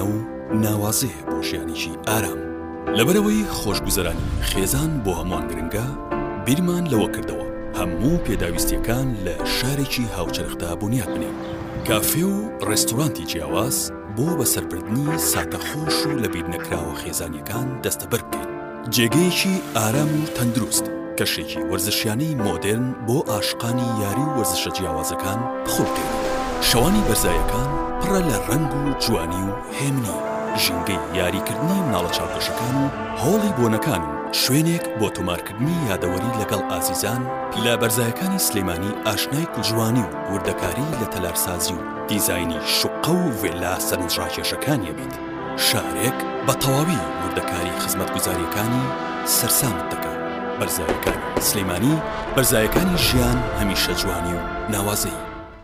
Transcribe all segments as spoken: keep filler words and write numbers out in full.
خێزانە و ناوازەیە بۆ ژیانێکی ئارام. لەبەرەوەی خۆشگوزەرانی خێزان بۆ هەمووان گرنگە، بیرمان لەوە کردەوە هەموو پێداویستیەکان لە شارێکی هاوچەرخدا بنیاد بنێن. کافێ و ڕێستۆرانتی جیاواز بۆ بەسەربردنی ساتەخۆش و لەبیر نەکراوە خێزانیەکان دەستەبەر بکەین. جێگەیەکی ئارام و تەندروست، کەشێکی وەرزشیانەی مۆدرن بۆ عاشقانی یاری و وەرزشە جیاوازەکان بخۆ بکەین. شەوانی بەرزایەکان پڕە لە ڕەنگ و جوانی و هێمنی، ژینگەی یاریکردنی مناڵە چاوپۆشەکان و هۆڵی بۆنەکان و شوێنێک بۆ تۆمارکردنی یادەوەری لەگەڵ ئازیزان لە بەرزایەکانی سلێمانی ئاشنای کوڵجوانی و وردەکاری لە تەلارسازی و دیزاینی شوقە و ڤێلا سەرنجڕاکێشەکانیە بیت. شارێک بە تەواوی وردەکاری خزمەتگوزاریەکانی سەرسامت دەکات. بەرزایەکانی سلێمانی، بەرزایەکانی ژیان هەمیشە جوانی و ناوازەی.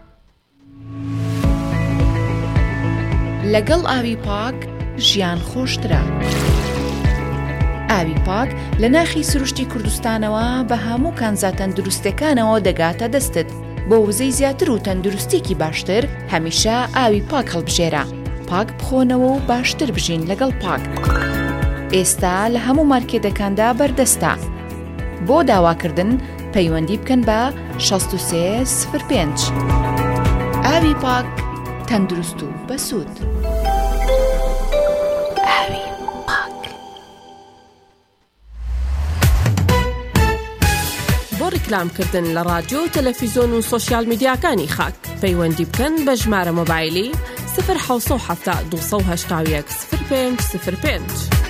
لەگەڵ ئاوی پاک ژیان خۆشترە. ئاوی پاک لە ناخی سروشتی کوردستانەوە بە هەموو کانزا تەندروستەکانەوە دەگاتە دەستت. بۆ وزەی زیاتر و تەندروستێکی باشتر هەمیشە ئاوی پاک هەڵبژێرە. پاک بخۆنەوە و باشتر بژین لەگەڵ پاک. ئێستا لە هەموو مارکێتەکاندا بەردەستە. بۆ داواکردن پەیوەندی بکەن بە شەست و سێ سفر پێنج. ئاوی پاک، تەندروست و بەسوود. ئاوی پاک. بۆ ڕیکلامکردن لە ڕادیۆ و تەلەڤیزۆن و سۆشیال میدیاکانی خاک پەیوەندی بکەن بە ژمارە مۆبایلی صفر حوت هەفت دوو هەشت یەک صفر پێنج صفر پێنج.